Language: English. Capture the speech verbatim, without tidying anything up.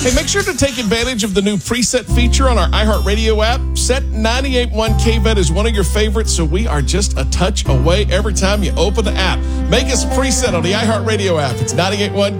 Hey, make sure to take advantage of the new preset feature on our iHeartRadio app. Set ninety-eight point one K V E T as one of your favorites, so we are just a touch away every time you open the app. Make us a preset on the iHeartRadio app. It's ninety-eight point one